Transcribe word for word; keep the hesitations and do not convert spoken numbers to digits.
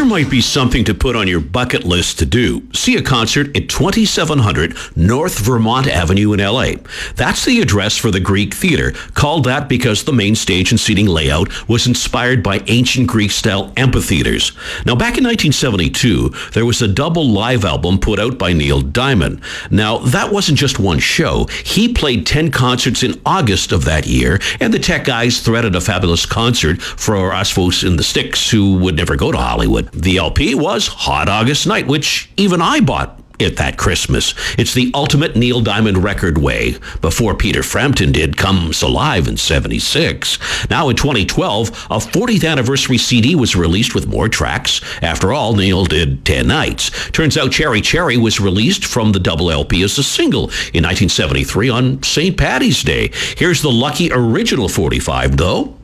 might be something to put on your bucket list to do. See a concert at twenty-seven hundred North Vermont Avenue in L A. That's the address for the Greek Theater, called that because the main stage and seating layout was inspired by ancient Greek-style amphitheaters. Now, back in nineteen seventy-two, there was a double live album put out by Neil Diamond. Now, that wasn't just one show. He played ten concerts in August of that year, and the tech guys threaded a fabulous concert for us folks in the sticks who would never go to Hollywood. The L P was Hot August Night, which even I bought it that Christmas. It's the ultimate Neil Diamond record way, before Peter Frampton did Comes Alive in seventy-six. Now in twenty twelve, a fortieth anniversary C D was released with more tracks. After all, Neil did ten nights. Turns out Cherry Cherry was released from the double L P as a single in nineteen seventy-three on Saint Paddy's Day. Here's the lucky original forty-five, though.